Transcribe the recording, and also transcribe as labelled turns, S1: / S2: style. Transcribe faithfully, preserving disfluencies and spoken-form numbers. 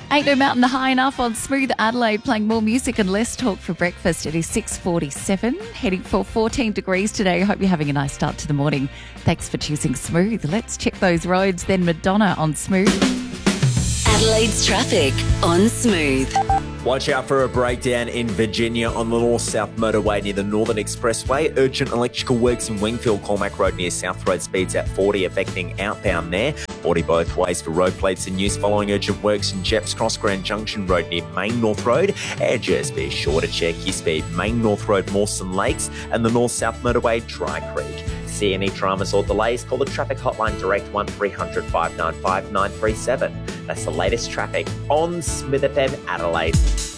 S1: Ain't No Mountain High Enough on Smooth Adelaide, playing more music and less talk for breakfast. It is six forty-seven, heading for fourteen degrees today. Hope you're having a nice start to the morning. Thanks for choosing Smooth. Let's check those roads, then Madonna on Smooth.
S2: Adelaide's traffic on Smooth.
S3: Watch out for a breakdown in Virginia on the north-south motorway near the Northern Expressway. Urgent electrical works in Wingfield, Cormac Road near South Road, speeds at forty, affecting outbound there. forty both ways for road plates in use following urgent works in Jepps Cross Grand Junction Road near Main North Road. And just be sure to check your speed. Main North Road, Mawson Lakes, and the north-south motorway, Dry Creek. See any dramas or delays, call the traffic hotline direct one three hundred five nine five nine three seven. That's the latest traffic on Smith F M Adelaide.